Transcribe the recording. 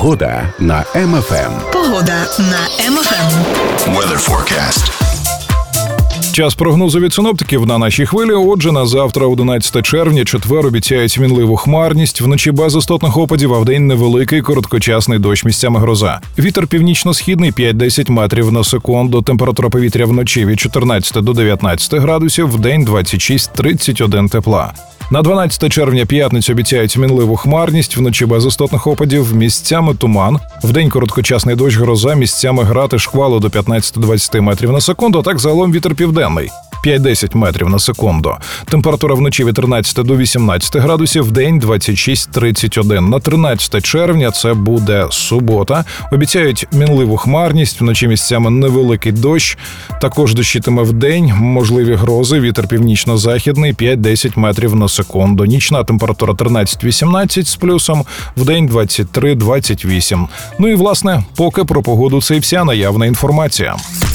Погода на МФМ. Погода на МФМ. Weather forecast. Час прогнозу від синоптиків на нашій хвилі. Отже, на завтра, 11 червня, четвер, обіцяють мінливу хмарність, вночі без істотних опадів, а вдень невеликий короткочасний дощ, місцями гроза. Вітер північно-східний 5-10 метрів на секунду, температура повітря вночі від 14 до 19 градусів, вдень 26-31 тепла. На 12 червня, п'ятницю, обіцяють мінливу хмарність, вночі без істотних опадів, місцями туман, вдень короткочасний дощ, гроза, місцями грати шквалу до 15-20 метрів на секунду, а так загалом вітер південний. 5-10 метрів на секунду. Температура вночі від 13 до 18 градусів, вдень 26-31. На 13 червня, це буде субота, обіцяють мінливу хмарність, вночі місцями невеликий дощ, також дощитиме вдень, можливі грози, вітер північно-західний 5-10 метрів на секунду. Нічна температура 13-18 з плюсом, вдень 23-28. Ну і, власне, поки про погоду це і вся наявна інформація.